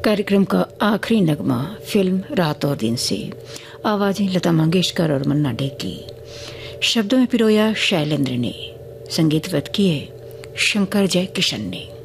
कार्यक्रम का आखिरी नगमा फिल्म रात और दिन से। आवाजें लता मंगेशकर और मन्ना डे की। शब्दों में पिरोया शैलेंद्र ने, संगीतवत किए शंकर जय किशन ने।